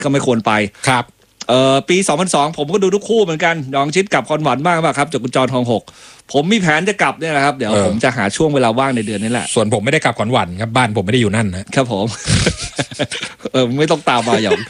ก็ไม่ควรไปครับปี 2002 ผมก็ดูทุกคู่เหมือนกันยองชิดกับคอนหวันบ้างป่ะครับจากคุณจรทอง6ผมมีแผนจะกลับเนี่ยนะครับเดี๋ยวผมจะหาช่วงเวลาว่างในเดือนนี้แหละส่วนผมไม่ได้กลับขอนหวันครับบ้านผมไม่ได้อยู่นั่นนะครับผม ไม่ต้องตามมาอย่าง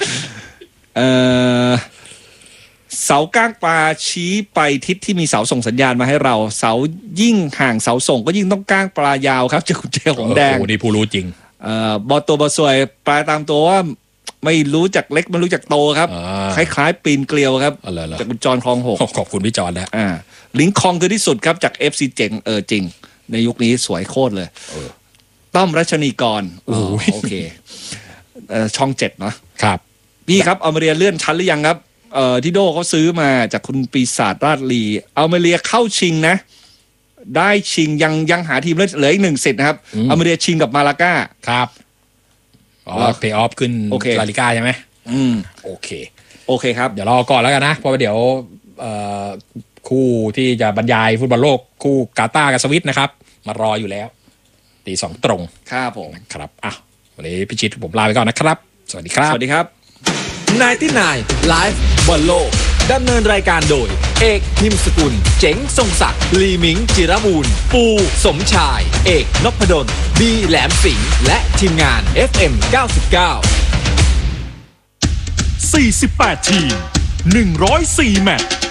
เสาก้างปลาชี้ไปทิศที่มีเสาส่งสัญญาณมาให้เราเสายิ่งห่างเสาส่งก็ยิ่งต้องก้างปลายาวครับจากคุณเจหงแดงโอ้นี่ผู้รู้จริงบอตัวบอสวยปลายตามตัวว่าไม่รู้จักเล็กไม่รู้จักโตครับคล้ายๆปีนเกลียวครับจากคุณจรคลอง6 ขอบคุณพี่จรนะลิงคองคือที่สุดครับจาก FC เจ๋งจริงในยุคนี้สวยโคตรเลยต้อมรัชนีกรโอเคช่อง7เนาะครับพี่ครับเอามาเรียเลื่อนชั้นหรือยังครับที่โดเขาซื้อมาจากคุณปีศาจราชลีเอามาเรียเข้าชิงนะได้ชิงยังหาทีมเหลืออีก1สิทธิ์นะครับเอามาเรียชิงกับมาลาก้าครับเพย์ออฟขึ้นลาลิก้าใช่ไหมโอเคครับเดี๋ยวรอก่อนแล้วกันนะเพราะว่าเดี๋ยวคู่ที่จะบรรยายฟุตบอลโลกคู่กาตาร์กับสวิตนะครับมารออยู่แล้วตี2ตรงครับผมครับวันนี้พี่ชิดผมลาไปก่อนนะครับสวัสดีครับสวัสดีครับ 99 Live บอลโลกดำเนินรายการโดยเอกนิมสกุลเจ๋งทรงศักดิ์ลีมิงจิรบูรณ์ปูสมชายเอกนพดลบีแหลมสิงห์และทีมงาน FM 99 48 ทีม 104 แมตช์